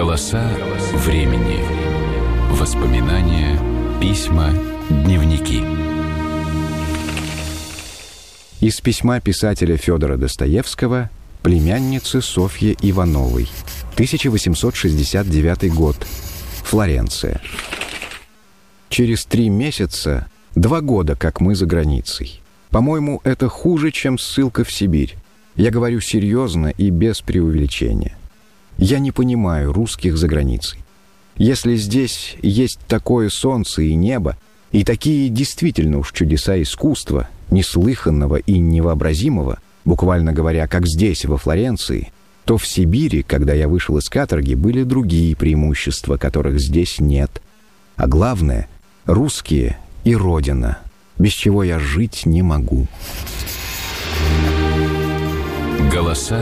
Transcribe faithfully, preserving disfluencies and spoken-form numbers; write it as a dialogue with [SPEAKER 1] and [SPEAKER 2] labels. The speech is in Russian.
[SPEAKER 1] Голоса времени. Воспоминания, письма, дневники.
[SPEAKER 2] Из письма писателя Федора Достоевского племяннице Софье Ивановой. тысяча восемьсот шестьдесят девятый год. Флоренция. Через три месяца, два года, как мы за границей. По-моему, это хуже, чем ссылка в Сибирь. Я говорю серьезно и без преувеличения. Я не понимаю русских за границей. Если здесь есть такое солнце и небо, и такие действительно уж чудеса искусства, неслыханного и невообразимого, буквально говоря, как здесь, во Флоренции, то в Сибири, когда я вышел из каторги, были другие преимущества, которых здесь нет. А главное — русские и Родина, без чего я жить не могу.
[SPEAKER 1] Голоса